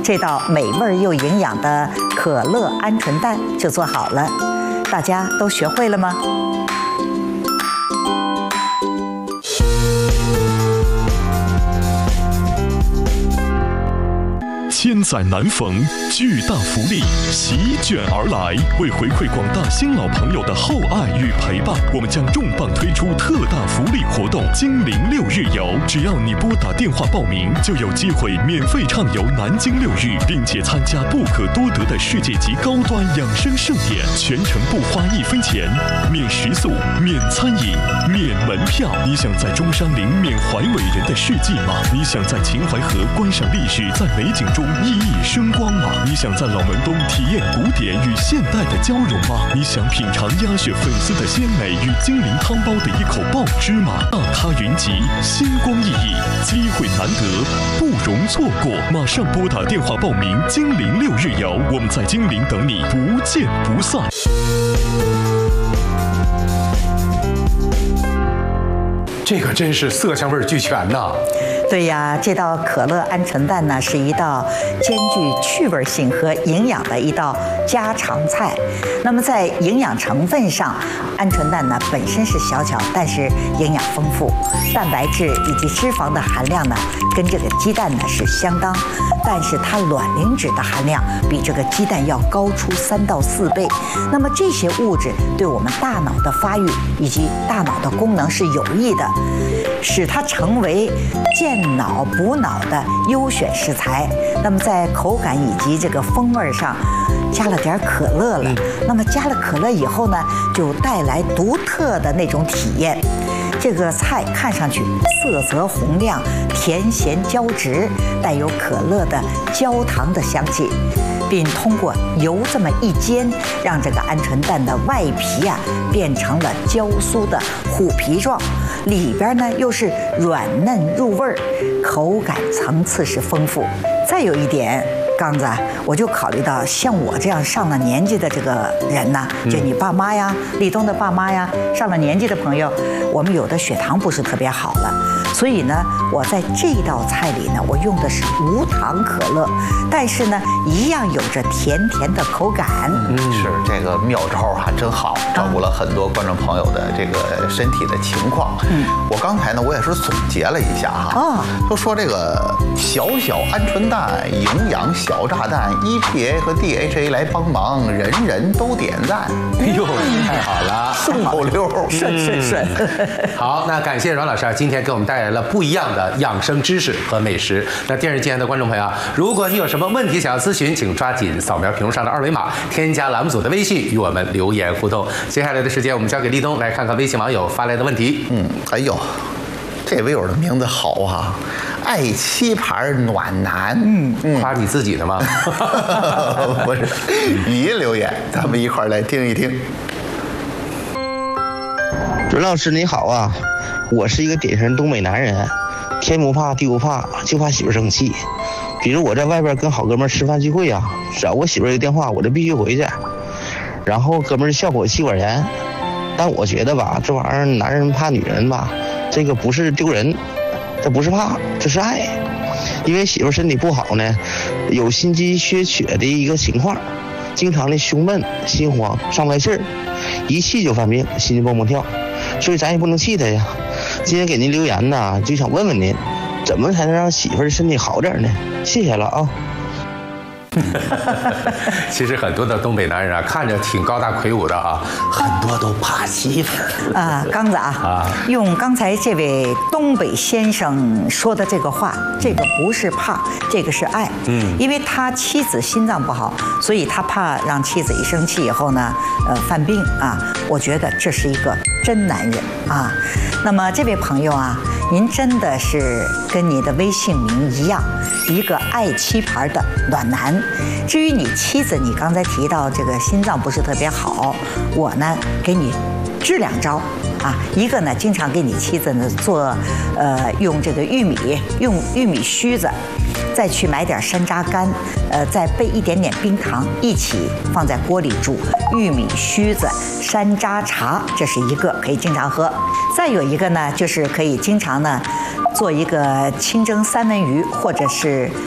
这道美味又营养的可乐鹌鹑蛋就做好了，大家都学会了吗？ 千载难逢，巨大福利席卷而来。为回馈广大新老朋友的厚爱与陪伴，我们将重磅推出特大福利活动——精灵6日游。只要你拨打电话报名，就有机会免费畅游南京6日，并且参加不可多得的世界级高端养生盛典，全程不花1分钱，免食宿、免餐饮、免门票。你想在中山陵缅怀伟人的事迹吗？你想在秦淮河观赏历史，在美景中熠熠生光吗？你想在老门东体验古典与现代的交融吗？你想品尝鸭血粉丝的鲜美与精灵汤包的一口爆汁吗？大咖云集，星光熠熠，机会难得，不容错过！马上拨打电话报名精灵6日游，我们在精灵等你，不见不散。 这可真是色香味俱全呐！ 对呀，这道可乐鹌鹑蛋呢，是一道兼具趣味性和营养的一道家常菜。那么在营养成分上，鹌鹑蛋呢本身是小巧，但是营养丰富，蛋白质以及脂肪的含量呢跟这个鸡蛋呢是相当，但是它卵磷脂的含量比这个鸡蛋要高出3到4倍。那么这些物质对我们大脑的发育以及大脑的功能是有益的，使它成为健脑补脑的优选食材。那么在口感以及这个风味上加了点可乐了，那么加了可乐以后呢，就带来独特的那种体验。这个菜看上去色泽红亮，甜咸交织，带有可乐的焦糖的香气，并通过油这么一煎，让这个鹌鹑蛋的外皮啊变成了焦酥的虎皮状，里边呢又是软嫩入味儿，口感层次是丰富。再有一点，刚子，我就考虑到像我这样上了年纪的这个人呢，就你爸妈呀，立冬的爸妈呀，上了年纪的朋友，我们有的血糖不是特别好了，所以呢，我在这道菜里呢，我用的是无糖可乐，但是呢，一样有着甜甜的口感。 是这个妙招还真好，照顾了很多观众朋友的这个身体的情况。我刚才呢，我也是总结了一下哈，就说这个小小鹌鹑蛋营养小炸弹 EPA 和 DHA 来帮忙，人人都点赞。 哎呦，太好了， 顺口溜， 顺。 好，那感谢阮老师啊，今天给我们带来了不一样的养生知识和美食。那电视机前的观众朋友啊，如果你有什么问题想要咨询，请抓紧扫描屏幕上的2维码，添加栏目组的微信与我们留言互动。接下来的时间，我们交给立冬来看看微信网友发来的问题。 哎呦，这位友的名字好啊，爱妻牌暖男。 夸你自己的吗？ 不是，语音留言，咱们一块儿来听一听。 阮老师你好啊，我是一个典型东北男人，天不怕地不怕，就怕媳妇生气。比如我在外边跟好哥们吃饭聚会啊，只要我媳妇一个电话，我就必须回去。然后哥们笑我妻管严，但我觉得吧，这玩意儿男人怕女人吧，这个不是丢人，这不是怕，这是爱。因为媳妇身体不好呢，有心肌缺血的一个情况，经常的胸闷、心慌、上不来气儿，一气就犯病，心就蹦蹦跳，所以咱也不能气他呀。今天给您留言呢，就想问问您，怎么才能让媳妇儿身体好点呢？谢谢了啊。 其实很多的东北男人啊，看着挺高大魁梧的啊，很多都怕媳妇啊。刚子啊，用刚才这位东北先生说的这个话，这个不是怕，这个是爱。因为他妻子心脏不好，所以他怕让妻子一生气以后呢，犯病啊。我觉得这是一个真男人啊。那么这位朋友啊，您真的是跟你的微信名一样，一个爱妻牌的暖男。至于你妻子，你刚才提到这个心脏不是特别好，我呢给你治2招啊。一个呢，经常给你妻子呢做，用这个玉米须子，再去买点山楂干，再备一点点冰糖，一起放在锅里煮。玉米须子山楂茶，这是一个可以经常喝。再有一个呢，就是可以经常呢做一个清蒸三文鱼，或者是